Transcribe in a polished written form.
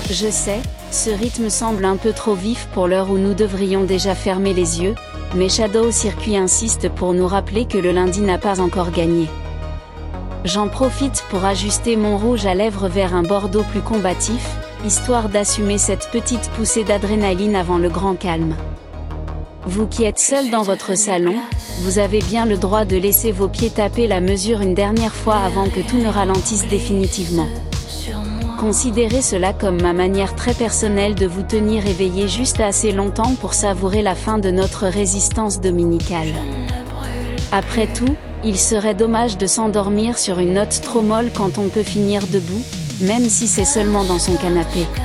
Je sais, ce rythme semble un peu trop vif pour l'heure où nous devrions déjà fermer les yeux, mais Shadow Circuit insiste pour nous rappeler que le lundi n'a pas encore gagné. J'en profite pour ajuster mon rouge à lèvres vers un bordeaux plus combatif, histoire d'assumer cette petite poussée d'adrénaline avant le grand calme. Vous qui êtes seul dans votre salon, vous avez bien le droit de laisser vos pieds taper la mesure une dernière fois avant que tout ne ralentisse définitivement. Considérez cela comme ma manière très personnelle de vous tenir éveillé juste assez longtemps pour savourer la fin de notre résistance dominicale. Après tout, il serait dommage de s'endormir sur une note trop molle quand on peut finir debout, même si c'est seulement dans son canapé.